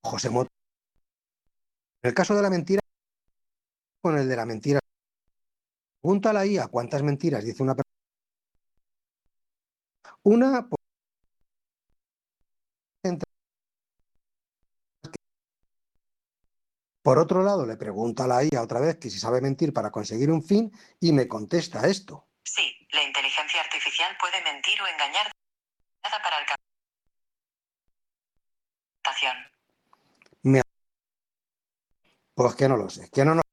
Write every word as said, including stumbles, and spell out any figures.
José Mota. En el caso de la mentira, con el de la mentira, pregunta a la I A cuántas mentiras dice una persona. Una, por, por otro lado, le pregunta a la I A otra vez que si sabe mentir para conseguir un fin y me contesta esto. Sí, la inteligencia artificial puede mentir o engañar nada para alcanzar. Me... Pues que no lo sé, que no nos